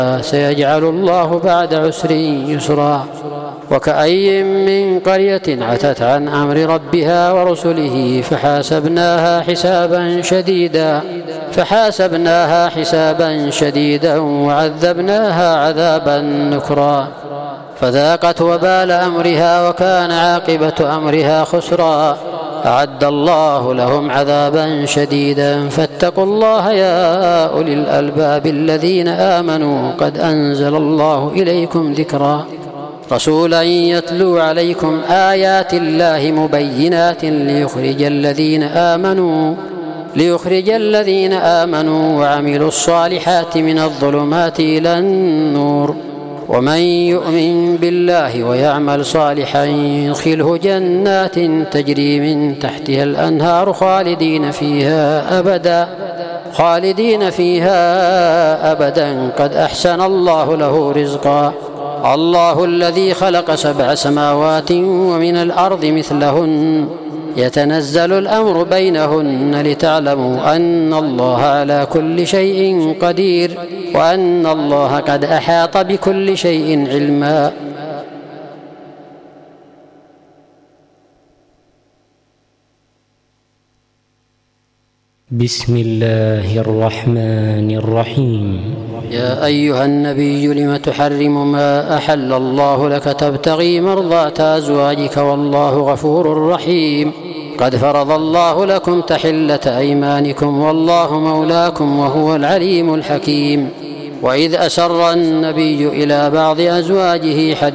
سيجعل الله بعد عسر يسرا. وكأي من قرية عتت عن أمر ربها ورسله فحاسبناها حسابا شديدا وعذبناها عذابا نكرا فذاقت وبال أمرها وكان عاقبة أمرها خسرا. أعد الله لهم عذابا شديدا فاتقوا الله يا أولي الألباب الذين آمنوا قد أنزل الله إليكم ذكرا رسولا يتلو عليكم آيات الله مبينات ليخرج الذين آمنوا وعملوا الصالحات من الظلمات إلى النور ومن يؤمن بالله ويعمل صالحا يدخله جنات تجري من تحتها الأنهار خالدين فيها أبدا قد أحسن الله له رزقا. الله الذي خلق 7 سماوات ومن الأرض مثلهن يتنزل الأمر بينهن لتعلموا أن الله على كل شيء قدير وأن الله قد أحاط بكل شيء علما. بسم الله الرحمن الرحيم. يا أيها النبي لم تحرم ما أحل الله لك تبتغي مرضات أزواجك والله غفور رحيم. قد فرض الله لكم تحلة أيمانكم والله مولاكم وهو العليم الحكيم. وإذ أسر النبي إلى بعض أزواجه